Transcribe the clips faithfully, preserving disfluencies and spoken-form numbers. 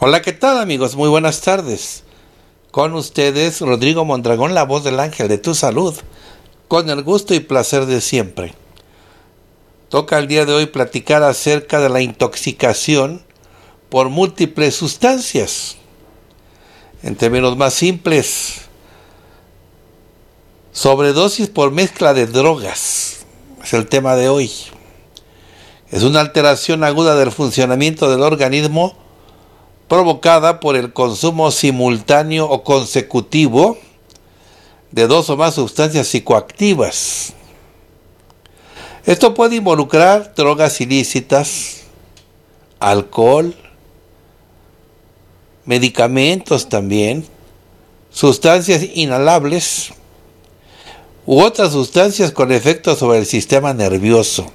Hola, ¿qué tal, amigos? Muy buenas tardes. Con ustedes, Rodrigo Mondragón, la voz del ángel de tu salud, con el gusto y placer de siempre. Toca el día de hoy platicar acerca de la intoxicación por múltiples sustancias. En términos más simples, sobredosis por mezcla de drogas es el tema de hoy. Es una alteración aguda del funcionamiento del organismo provocada por el consumo simultáneo o consecutivo de dos o más sustancias psicoactivas. Esto puede involucrar drogas ilícitas, alcohol, medicamentos también, sustancias inhalables u otras sustancias con efectos sobre el sistema nervioso.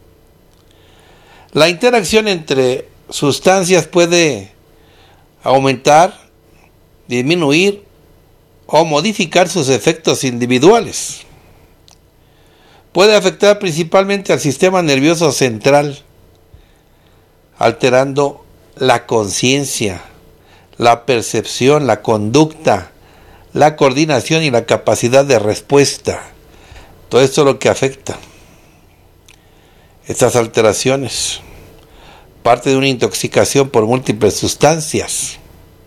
La interacción entre sustancias puede aumentar, disminuir o modificar sus efectos individuales. Puede afectar principalmente al sistema nervioso central, alterando la conciencia, la percepción, la conducta, la coordinación y la capacidad de respuesta. Todo esto es lo que afecta. Estas alteraciones, parte de una intoxicación por múltiples sustancias.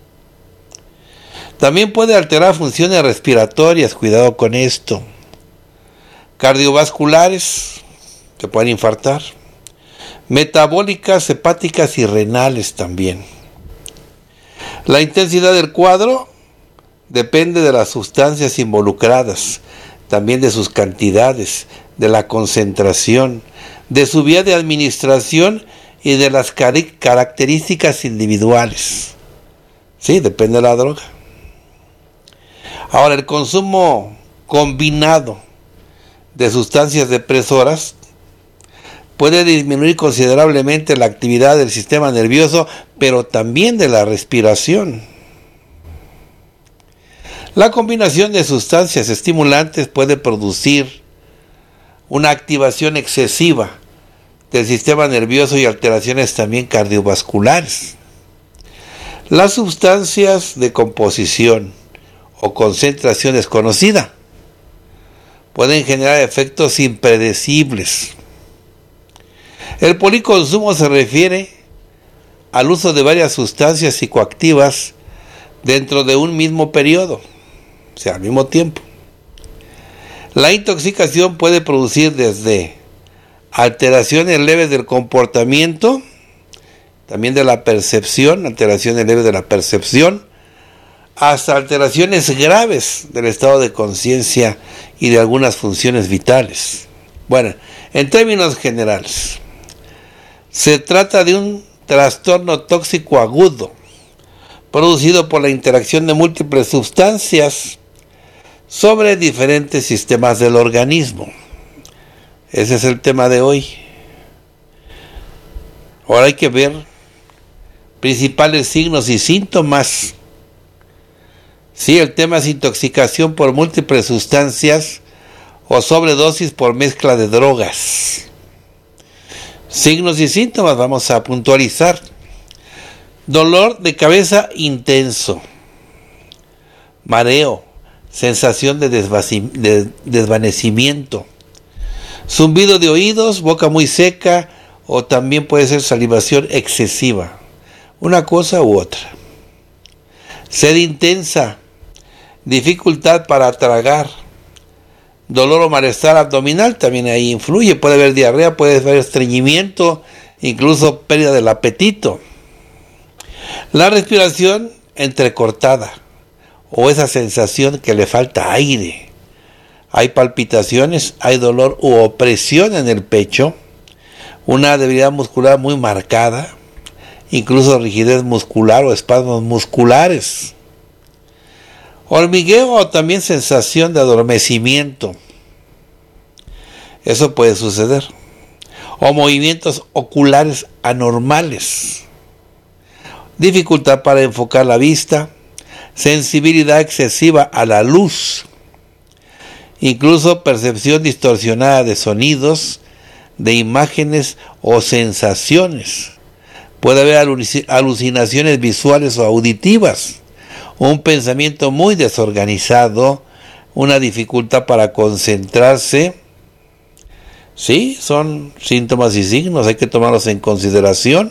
También puede alterar funciones respiratorias, cuidado con esto. Cardiovasculares, que pueden infartar. Metabólicas, hepáticas y renales también. La intensidad del cuadro depende de las sustancias involucradas, también de sus cantidades, de la concentración, de su vía de administración y de las características individuales. Sí, depende de la droga. Ahora, el consumo combinado de sustancias depresoras puede disminuir considerablemente la actividad del sistema nervioso, pero también de la respiración. La combinación de sustancias estimulantes puede producir una activación excesiva del sistema nervioso y alteraciones también cardiovasculares. Las sustancias de composición o concentración desconocida pueden generar efectos impredecibles. El policonsumo se refiere al uso de varias sustancias psicoactivas dentro de un mismo periodo, o sea, al mismo tiempo. La intoxicación puede producir desde alteraciones leves del comportamiento, también de la percepción, alteraciones leves de la percepción, hasta alteraciones graves del estado de conciencia y de algunas funciones vitales. Bueno, en términos generales, se trata de un trastorno tóxico agudo, producido por la interacción de múltiples sustancias sobre diferentes sistemas del organismo. Ese es el tema de hoy. Ahora hay que ver principales signos y síntomas. Sí, el tema es intoxicación por múltiples sustancias o sobredosis por mezcla de drogas. Signos y síntomas vamos a puntualizar. Dolor de cabeza intenso, mareo, sensación de, desvaci- de desvanecimiento, zumbido de oídos, boca muy seca o también puede ser salivación excesiva, una cosa u otra. Sed intensa, dificultad para tragar, dolor o malestar abdominal también ahí influye, puede haber diarrea, puede haber estreñimiento, incluso pérdida del apetito. La respiración entrecortada o esa sensación que le falta aire. Hay palpitaciones, hay dolor u opresión en el pecho, una debilidad muscular muy marcada, incluso rigidez muscular o espasmos musculares. Hormigueo o también sensación de adormecimiento. Eso puede suceder. O movimientos oculares anormales. Dificultad para enfocar la vista, sensibilidad excesiva a la luz, incluso percepción distorsionada de sonidos, de imágenes o sensaciones. Puede haber alucinaciones visuales o auditivas, un pensamiento muy desorganizado, una dificultad para concentrarse. Sí, son síntomas y signos, hay que tomarlos en consideración.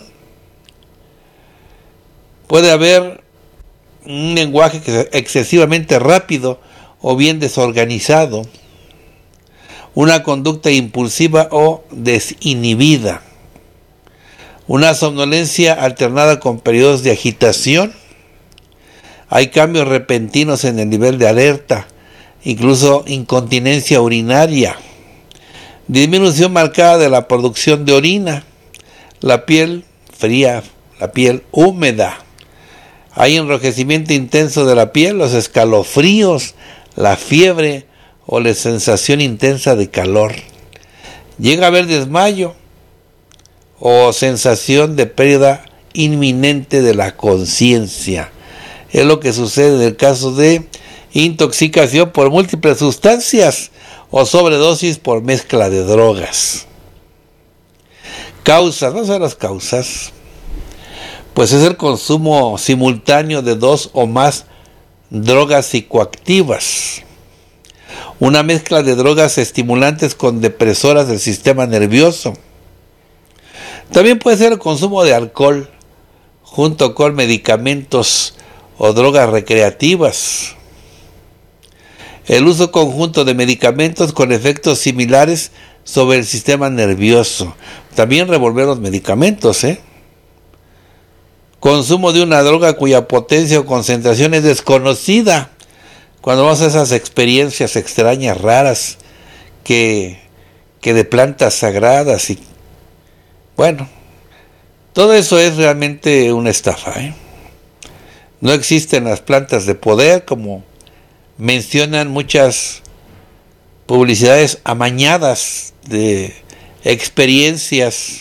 Puede haber un lenguaje que es excesivamente rápido o bien desorganizado, una conducta impulsiva o desinhibida, una somnolencia alternada con periodos de agitación. Hay cambios repentinos en el nivel de alerta, incluso incontinencia urinaria, disminución marcada de la producción de orina, la piel fría, la piel húmeda. Hay enrojecimiento intenso de la piel, los escalofríos, la fiebre o la sensación intensa de calor. Llega a haber desmayo o sensación de pérdida inminente de la conciencia. Es lo que sucede en el caso de intoxicación por múltiples sustancias o sobredosis por mezcla de drogas. Causas, ¿no son las causas? Pues es el consumo simultáneo de dos o más drogas psicoactivas. Una mezcla de drogas estimulantes con depresoras del sistema nervioso. También puede ser el consumo de alcohol junto con medicamentos o drogas recreativas. El uso conjunto de medicamentos con efectos similares sobre el sistema nervioso. También revolver los medicamentos, ¿eh? Consumo de una droga cuya potencia o concentración es desconocida. Cuando vamos a esas experiencias extrañas, raras, que, que de plantas sagradas y bueno, todo eso es realmente una estafa, ¿eh? No existen las plantas de poder como mencionan muchas publicidades amañadas de experiencias.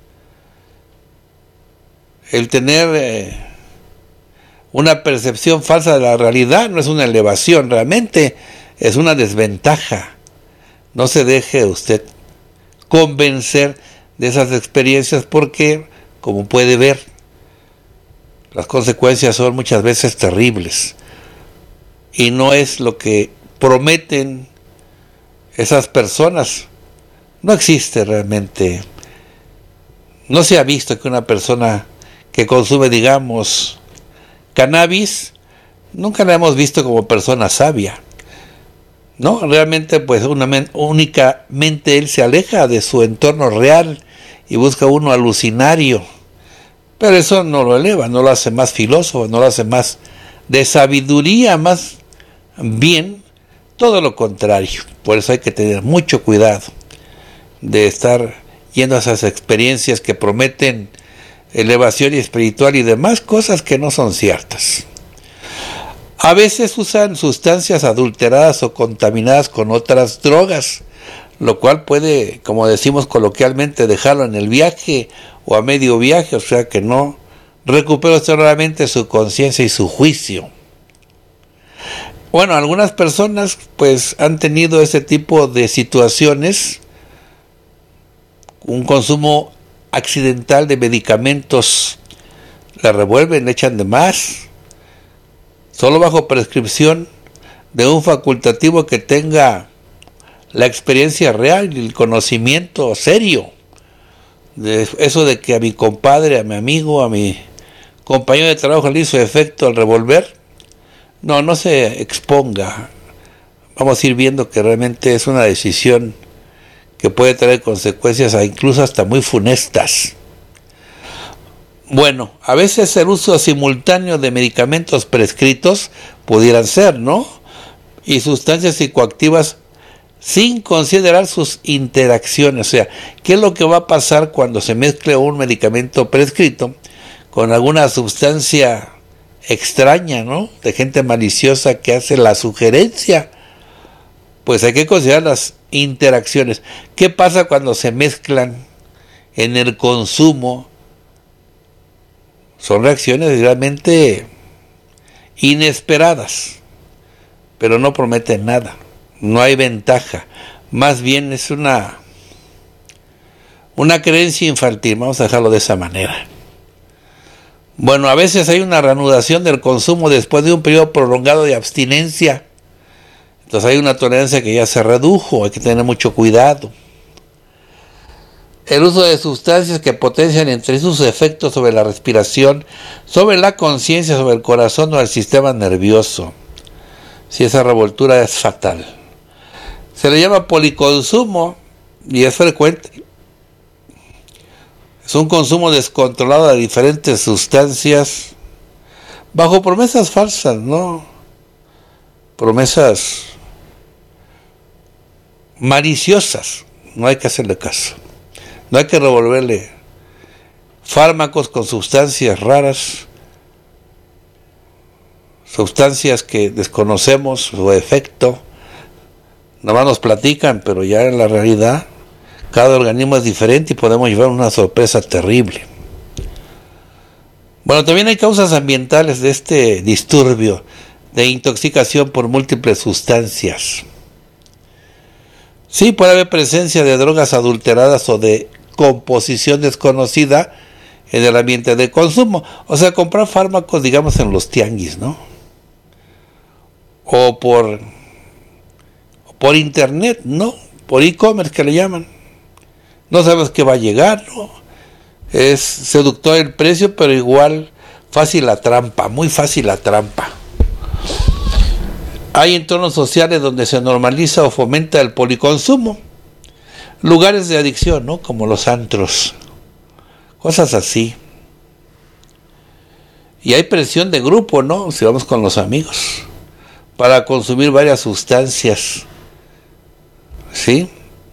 El tener eh, una percepción falsa de la realidad no es una elevación, realmente es una desventaja. No se deje usted convencer de esas experiencias porque, como puede ver, las consecuencias son muchas veces terribles y no es lo que prometen esas personas. No existe realmente, no se ha visto que una persona que consume, digamos, cannabis, nunca la hemos visto como persona sabia, ¿no? Realmente, pues, una, únicamente él se aleja de su entorno real y busca uno alucinario. Pero eso no lo eleva, no lo hace más filósofo, no lo hace más de sabiduría, más bien todo lo contrario. Por eso hay que tener mucho cuidado de estar yendo a esas experiencias que prometen elevación espiritual y demás cosas que no son ciertas. A veces usan sustancias adulteradas o contaminadas con otras drogas, lo cual puede, como decimos coloquialmente, dejarlo en el viaje o a medio viaje, o sea que no recupera realmente su conciencia y su juicio. Bueno, algunas personas pues han tenido ese tipo de situaciones, un consumo accidental de medicamentos, la revuelven, le echan de más, solo bajo prescripción de un facultativo que tenga la experiencia real y el conocimiento serio. De eso de que a mi compadre, a mi amigo, a mi compañero de trabajo le hizo efecto al revolver, no, no se exponga. Vamos a ir viendo que realmente es una decisión que puede traer consecuencias incluso hasta muy funestas. Bueno, a veces el uso simultáneo de medicamentos prescritos pudieran ser, ¿no? Y sustancias psicoactivas sin considerar sus interacciones. O sea, ¿qué es lo que va a pasar cuando se mezcle un medicamento prescrito con alguna sustancia extraña, ¿no? De gente maliciosa que hace la sugerencia. Pues hay que considerar las interacciones. ¿Qué pasa cuando se mezclan en el consumo? Son reacciones realmente inesperadas, pero no prometen nada. No hay ventaja. Más bien es una, una creencia infantil. Vamos a dejarlo de esa manera. Bueno, a veces hay una reanudación del consumo después de un periodo prolongado de abstinencia. Entonces hay una tolerancia que ya se redujo, hay que tener mucho cuidado. El uso de sustancias que potencian entre sus efectos sobre la respiración, sobre la conciencia, sobre el corazón o el sistema nervioso. Si esa revoltura es fatal. Se le llama policonsumo y es frecuente. Es un consumo descontrolado de diferentes sustancias bajo promesas falsas, ¿no? Promesas maliciosas. No hay que hacerle caso. No hay que revolverle fármacos con sustancias raras, sustancias que desconocemos su efecto. Nada más nos platican, pero ya en la realidad cada organismo es diferente y podemos llevar una sorpresa terrible. Bueno, también hay causas ambientales de este disturbio de intoxicación por múltiples sustancias. Sí, puede haber presencia de drogas adulteradas o de composición desconocida en el ambiente de consumo. O sea, comprar fármacos, digamos, en los tianguis, ¿no? O por, por internet, ¿no? Por e-commerce que le llaman. No sabes qué va a llegar, ¿no? Es seductor el precio, pero igual fácil la trampa, muy fácil la trampa. Hay entornos sociales donde se normaliza o fomenta el policonsumo. Lugares de adicción, ¿no? Como los antros. Cosas así. Y hay presión de grupo, ¿no? Si vamos con los amigos. Para consumir varias sustancias. ¿Sí?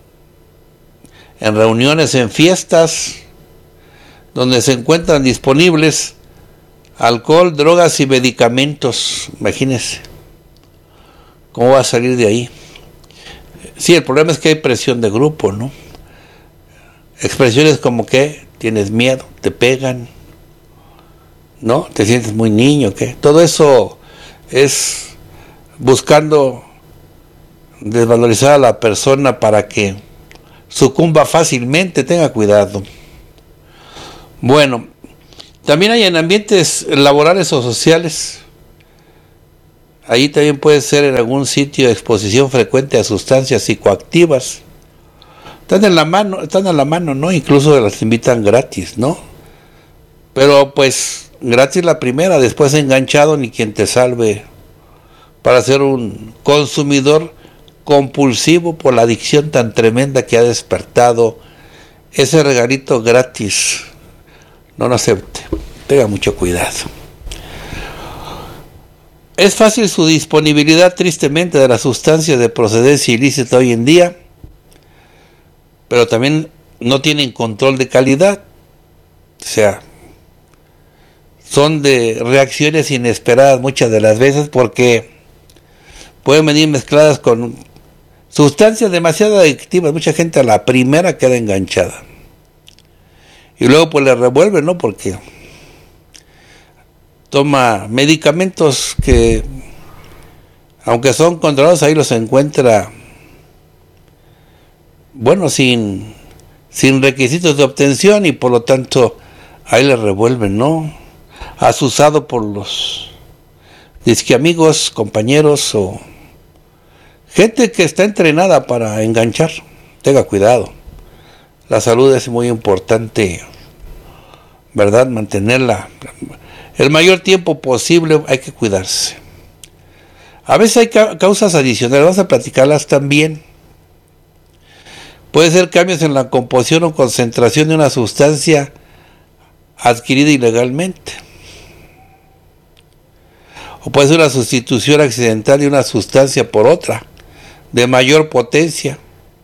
En reuniones, en fiestas, donde se encuentran disponibles alcohol, drogas y medicamentos. Imagínense. ¿Cómo va a salir de ahí? Sí, el problema es que hay presión de grupo, ¿no? Expresiones como que tienes miedo, te pegan, ¿no? Te sientes muy niño, ¿qué? Todo eso es buscando desvalorizar a la persona para que sucumba fácilmente. Tenga cuidado. Bueno, también hay en ambientes laborales o sociales. Ahí también puede ser en algún sitio de exposición frecuente a sustancias psicoactivas. Están en la mano, están a la mano, ¿no? Incluso las invitan gratis, ¿no? Pero pues gratis la primera, después enganchado ni quien te salve para ser un consumidor compulsivo por la adicción tan tremenda que ha despertado ese regalito gratis. No lo acepte, tenga mucho cuidado. Es fácil su disponibilidad, tristemente, de las sustancias de procedencia ilícita hoy en día, pero también no tienen control de calidad. O sea, son de reacciones inesperadas muchas de las veces porque pueden venir mezcladas con sustancias demasiado adictivas. Mucha gente a la primera queda enganchada. Y luego pues le revuelven, ¿no? Porque toma medicamentos que, aunque son controlados, ahí los encuentra, bueno, sin, sin requisitos de obtención y por lo tanto ahí le revuelven, ¿no? Asusado por los disque amigos, compañeros o gente que está entrenada para enganchar. Tenga cuidado. La salud es muy importante, ¿verdad? Mantenerla el mayor tiempo posible, hay que cuidarse. A veces hay ca- causas adicionales, vamos a platicarlas también. Puede ser cambios en la composición o concentración de una sustancia adquirida ilegalmente. O puede ser una sustitución accidental de una sustancia por otra, de mayor potencia.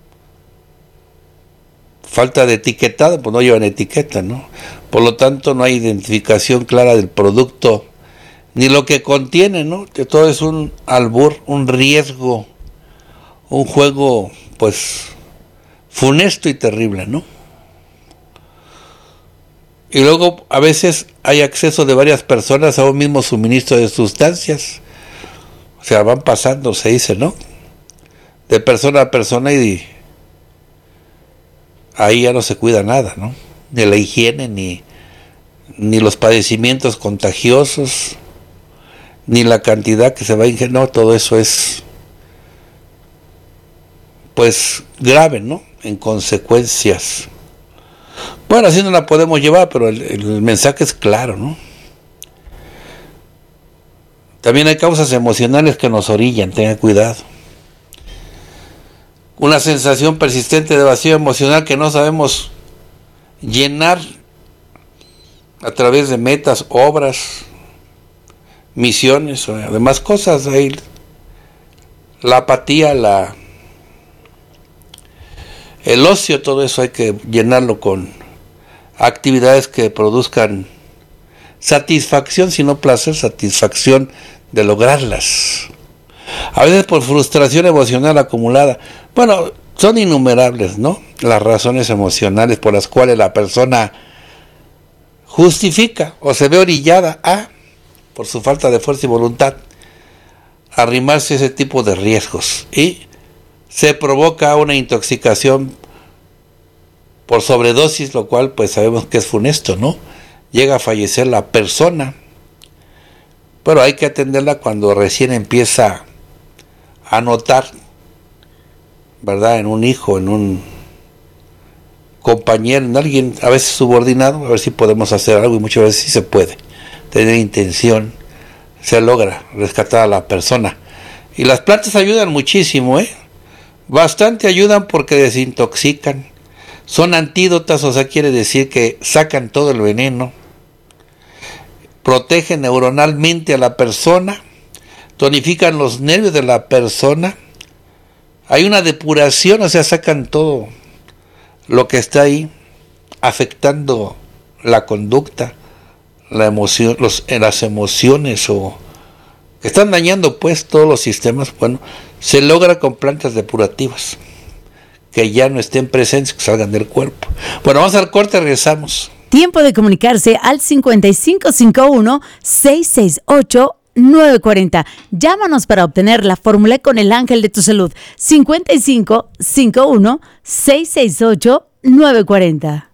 Falta de etiquetado, pues no llevan etiqueta, ¿no? Por lo tanto, no hay identificación clara del producto, ni lo que contiene, ¿no? Que todo es un albur, un riesgo, un juego, pues, funesto y terrible, ¿no? Y luego, a veces, hay acceso de varias personas a un mismo suministro de sustancias. O sea, van pasando, se dice, ¿no? De persona a persona y ahí ya no se cuida nada, ¿no? Ni la higiene, ni, ni los padecimientos contagiosos, ni la cantidad que se va a ingerir. No, todo eso es pues grave, ¿no? En consecuencias. Bueno, así no la podemos llevar, pero el, el mensaje es claro, ¿no? También hay causas emocionales que nos orillan, tengan cuidado. Una sensación persistente de vacío emocional que no sabemos llenar a través de metas, obras, misiones o demás cosas. Ahí la apatía, la el ocio, todo eso hay que llenarlo con actividades que produzcan satisfacción, sino placer, satisfacción de lograrlas. A veces por frustración emocional acumulada. Bueno, son innumerables, ¿no? Las razones emocionales por las cuales la persona justifica o se ve orillada a, por su falta de fuerza y voluntad, arrimarse a ese tipo de riesgos. Y se provoca una intoxicación por sobredosis, lo cual pues sabemos que es funesto, ¿no? Llega a fallecer la persona, pero hay que atenderla cuando recién empieza a notar, ¿verdad? En un hijo, en un compañero, en alguien a veces subordinado, a ver si podemos hacer algo, y muchas veces sí se puede. Tener intención, se logra rescatar a la persona. Y las plantas ayudan muchísimo, ¿eh? Bastante ayudan porque desintoxican. Son antídotas, o sea, quiere decir que sacan todo el veneno, protegen neuronalmente a la persona, tonifican los nervios de la persona, hay una depuración, o sea, sacan todo lo que está ahí afectando la conducta, la emoción, los, las emociones o que están dañando pues todos los sistemas. Bueno, se logra con plantas depurativas que ya no estén presentes, que salgan del cuerpo. Bueno, vamos al corte, regresamos. Tiempo de comunicarse al cincuenta y cinco cincuenta y uno, seiscientos sesenta y ocho, nueve cuarenta. Llámanos para obtener la fórmula con el ángel de tu salud. cincuenta y cinco cincuenta y uno, seiscientos sesenta y ocho, nueve cuarenta.